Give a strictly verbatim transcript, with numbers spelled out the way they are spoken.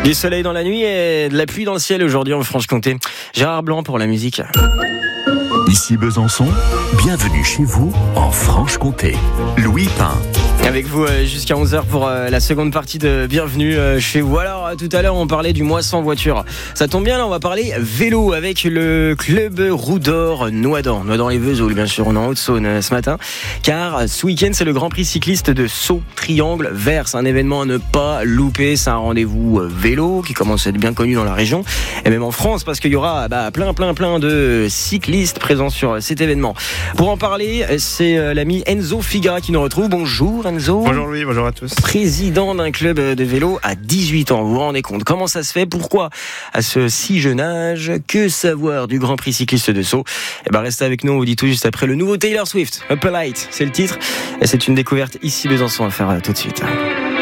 Du soleil dans la nuit et de la pluie dans le ciel aujourd'hui en Franche-Comté. Gérard Blanc pour la musique. Ici Besançon, bienvenue chez vous en Franche-Comté. Louis Pain. Avec vous euh, jusqu'à onze heures pour euh, la seconde partie de Bienvenue euh, chez vous. Alors euh, tout à l'heure on parlait du mois sans voiture. Ça tombe bien, là on va parler vélo avec le club Roue d'Or Noidans. Noidans-les-Vesoul, bien sûr, on est en Haute-Saône euh, ce matin. Car euh, ce week-end c'est le Grand Prix cycliste de Sceaux Triangle Vert. C'est un événement à ne pas louper. C'est un rendez-vous euh, vélo qui commence à être bien connu dans la région. Et même en France parce qu'il y aura bah, plein plein plein de cyclistes présents sur euh, cet événement. Pour en parler, c'est euh, l'ami Enzo Figa qui nous retrouve. Bonjour Enzo. Bonjour Louis, bonjour à tous. Président d'un club de vélo à dix-huit ans, vous vous rendez compte comment ça se fait? Pourquoi à ce si jeune âge? Que savoir du Grand Prix cycliste de Sceaux? Eh ben restez avec nous, on vous dit tout juste après le nouveau Taylor Swift. Up a Light, c'est le titre et c'est une découverte ici Besançon à faire tout de suite.